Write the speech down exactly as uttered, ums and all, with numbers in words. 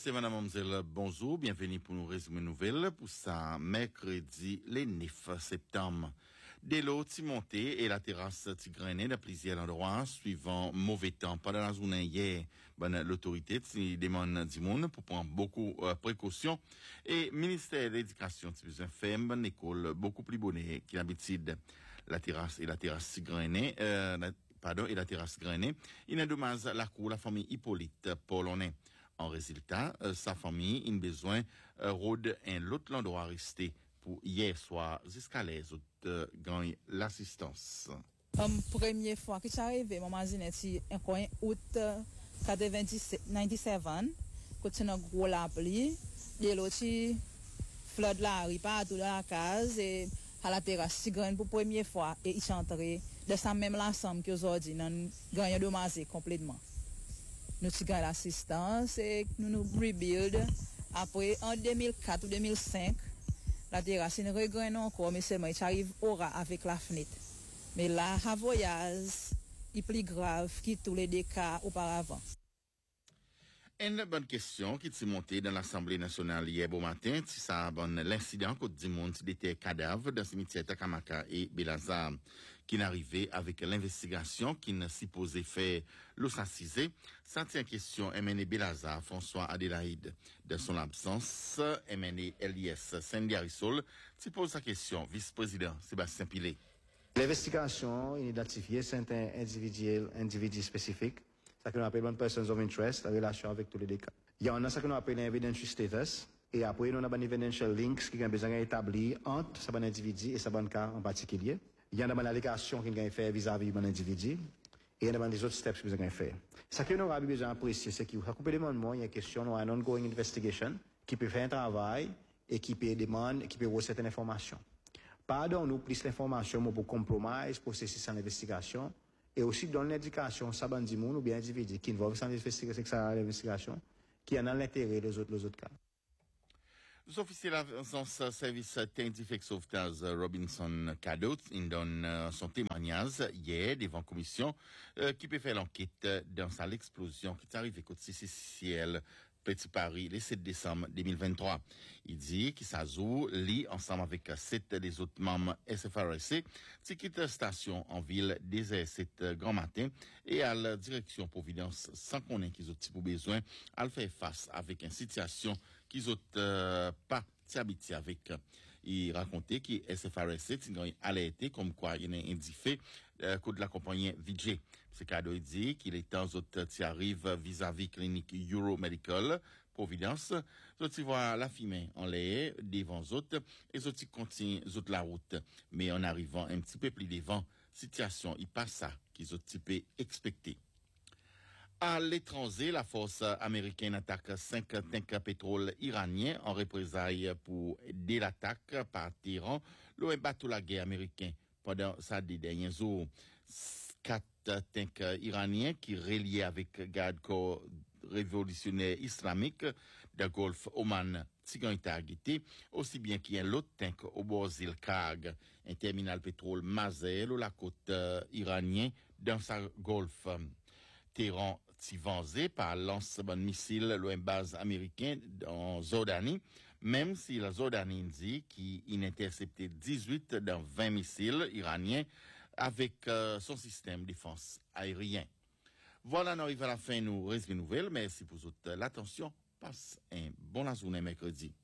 C'est Madame Mamzelle, bonjour, bienvenue pour nous résumer nouvelles pour ça, mercredi, le neuf septembre. Dès l'eau, montée et la terrasse Tigrené de plusieurs endroits, suivant mauvais temps. Pendant la journée hier, ben, l'autorité demande du monde pour prendre beaucoup de euh, précautions. Et ministère de l'Éducation, tu besoin faire une école beaucoup plus bonne qu'il d'habitude. La terrasse et la terrasse Tigrené, euh, la, pardon, et la terrasse Grené, il endommage la cour, la famille Hippolyte polonais. En résultat, euh, sa famille a besoin euh, rôde un autre endroit resté pour hier soir jusqu'à les autres euh, gagnent l'assistance. Um, première fois que ça arrivé, maman Zinetti, en coin août quatre-vingt-dix-sept, quand c'est un gros la pluie, et l'autre flotte la rue partout dans la case et à la terrasse, si gagne pour première fois et il chanterait de sa même l'ensemble que aujourd'hui, nous gagnons dommagé complètement. Nous avons l'assistance et nous nous rebuild. Après, en deux mille quatre ou deux mille cinq, la terrasse, nous regrettons encore, mais seulement, il arrive aura avec la fenêtre. Mais là, le voyage est plus grave que tous les deux cas auparavant. Une bonne question qui s'est montée dans l'Assemblée nationale hier au matin, si ça bonne l'incident que du monde des cadavres dans le cimetière Takamaka et Belazar, qui n'arrivait avec l'investigation qui ne supposait faire l'ossaccisé. Ça tient question M N E Belazar, François Adélaïde. Dans son absence, M N E L I S Saint-Garisol, tu pose sa question, vice-président Sébastien Pilet. L'investigation identifiée certains individus, individus spécifiques. Ça qu'on appelle one persons of interest, la relation avec tous les deux cas. Il y en a ça qu'on appelle un evidential status, et après, nous avons un evidential links qui ont besoin d'établir entre ce bon individu et ce bon cas en particulier. Il y en a une allégation qui ont fait vis-à-vis de mon individu, et il y en a des autres steps qui ont fait. Ce que nous avons besoin d'apprécier, c'est qu'il y a complètement, il y a une question, une ongoing investigation, qui peut faire un travail, et qui peut demander, qui peut avoir certaines informations. Pardon, nous, plus l'information pour compromise, processus en investigation, et aussi dans l'éducation, ça bande du monde ou bien individu qui involve sans l'investigation, qui en a l'intérêt des autres, les autres cas. Les officiers de l'agence service scientifique sauvetage Robinson Cadot, ils donnent son témoignage hier devant commission euh, qui peut faire l'enquête dans sa l'explosion qui est arrivée côté C C L Petit Paris le sept décembre deux mille vingt-trois. Il dit qu'il s'ajoute lit ensemble avec sept des autres membres S F R C, qui quitte station en ville dès sept grand matin et à la direction Providence sans qu'on ait qu'ils ont pour besoin à le faire face avec une situation qu'ils ont euh, pas s'habituer avec. Il racontait que S F R C a alerté comme quoi il est indiffé euh, de la compagnie V J. Ce cadeau dit qu'il est temps autres qui arrive vis-à-vis clinique Euromedical Providence, autres voient la fumée en l'air devant autres et autres continuent autres la route. Mais en arrivant un petit peu plus devant, situation il passe ça qu'ils ont peu expecté. À l'étranger, la force américaine attaque cinq tanks pétrole iraniens en représailles pour dès l'attaque par Téhéran, le bateau la guerre américain pendant sa des derniers jours. Quatre tanks iraniens qui reliés avec garde corps révolutionnaire islamique de Golfe Oman Tigan targeté, aussi bien qu'il y a l'autre tank au Bozil Karg, un terminal pétrole Mazel ou la côte euh, iranienne dans sa Golfe. Téhéran tivanzé par lancement de missiles loin base américain en Jordanie, même si la Jordanie dit qu'il a intercepté dix-huit dans vingt missiles iraniens avec euh, son système de défense aérien. Voilà, nous arrivons à la fin, nous restons nouvelles. Merci pour votre l'attention. Passe un bon la journée mercredi.